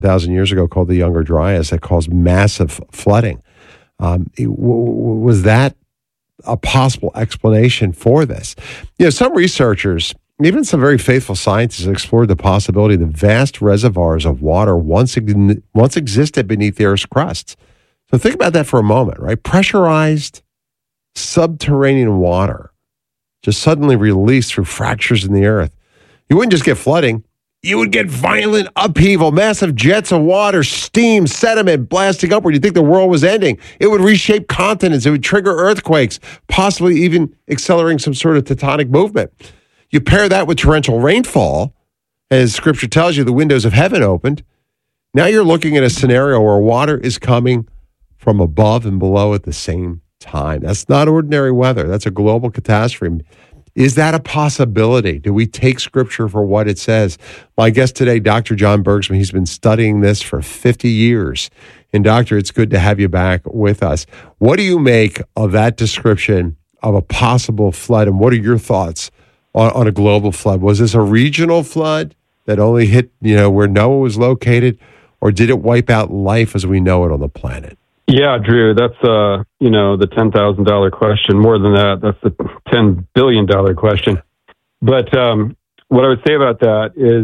1,000 years ago called the Younger Dryas that caused massive flooding. Was that a possible explanation for this? Some researchers, even some very faithful scientists, explored the possibility that vast reservoirs of water once existed beneath the Earth's crust. So think about that for a moment, right? Pressurized subterranean water just suddenly released through fractures in the earth. You wouldn't just get flooding. You would get violent upheaval, massive jets of water, steam, sediment blasting upward. You'd think the world was ending. It would reshape continents. It would trigger earthquakes, possibly even accelerating some sort of tectonic movement. You pair that with torrential rainfall, as Scripture tells you, the windows of heaven opened. Now you're looking at a scenario where water is coming from above and below at the same time. That's not ordinary weather. That's a global catastrophe. Is that a possibility? Do we take Scripture for what it says? My guest today, Dr. John Bergsman, he's been studying this for 50 years. And Doctor, it's good to have you back with us. What do you make of that description of a possible flood? And what are your thoughts on a global flood? Was this a regional flood that only hit, where Noah was located? Or did it wipe out life as we know it on the planet? Yeah, Drew, that's, the $10,000 question. More than that, that's the $10 billion question. But what I would say about that is,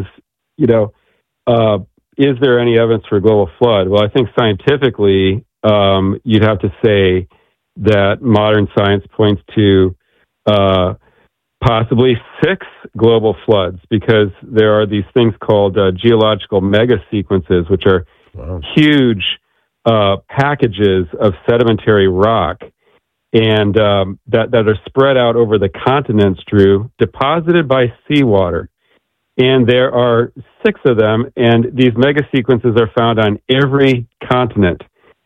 is there any evidence for a global flood? Well, I think scientifically, you'd have to say that modern science points to possibly 6 global floods, because there are these things called geological mega sequences, which are huge packages of sedimentary rock, and that are spread out over the continents, Drew, deposited by seawater. And there are 6 of them, and these mega sequences are found on every continent,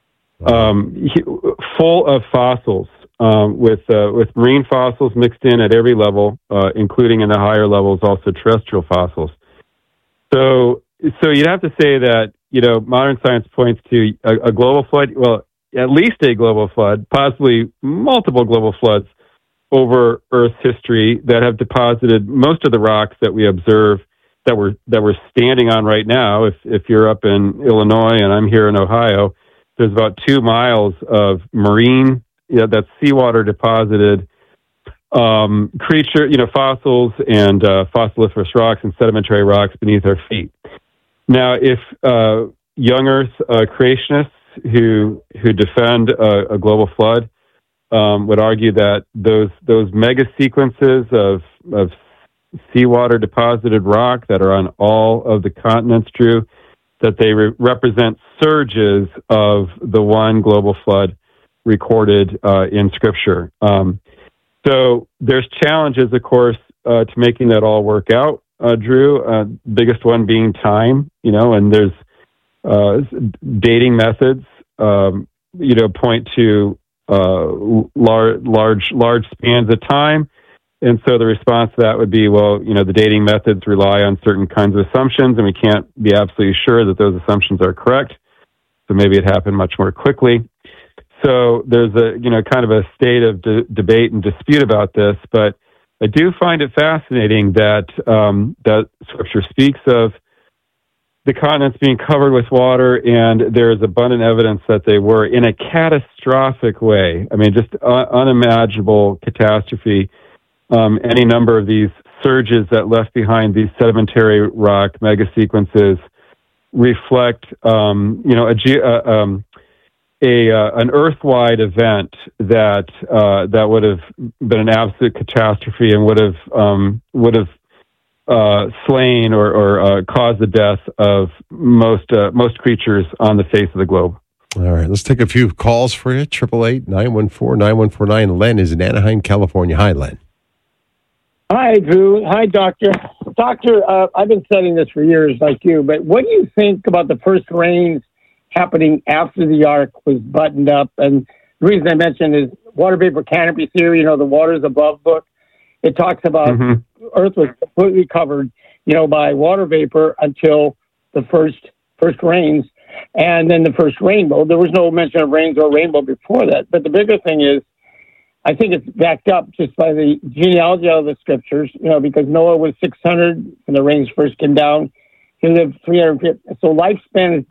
full of fossils, with marine fossils mixed in at every level, including in the higher levels also terrestrial fossils. So you'd have to say that modern science points to a global flood, well, at least a global flood, possibly multiple global floods over Earth's history that have deposited most of the rocks that we observe that we're standing on right now. If you're up in Illinois and I'm here in Ohio, there's about 2 miles of marine, that's seawater deposited creature, fossils and fossiliferous rocks and sedimentary rocks beneath our feet. Now, if young Earth creationists who defend a global flood would argue that those mega sequences of seawater deposited rock that are on all of the continents, Drew, that they represent surges of the one global flood recorded in Scripture. So there's challenges, of course, to making that all work out. Drew, biggest one being time, and there's dating methods, point to large spans of time. And so the response to that would be, well, the dating methods rely on certain kinds of assumptions, and we can't be absolutely sure that those assumptions are correct. So maybe it happened much more quickly. So there's a, kind of a state of debate and dispute about this, but I do find it fascinating that that Scripture speaks of the continents being covered with water, and there is abundant evidence that they were in a catastrophic way. I mean, just unimaginable catastrophe. Any number of these surges that left behind these sedimentary rock mega sequences reflect, an Earth-wide event that would have been an absolute catastrophe and would have slain or caused the death of most creatures on the face of the globe. All right, let's take a few calls for you. 888-914-9149. Len is in Anaheim, California. Hi, Len. Hi, Drew. Hi, Doctor. Doctor, I've been studying this for years like you, but what do you think about the first rains happening after the ark was buttoned up? And the reason I mentioned is water vapor canopy theory, the waters above book. It talks about Earth was completely covered, by water vapor until the first rains, and then the first rainbow. There was no mention of rains or rainbow before that. But the bigger thing is, I think it's backed up just by the genealogy of the Scriptures, because Noah was 600 when the rains first came down. He lived 350. So lifespan is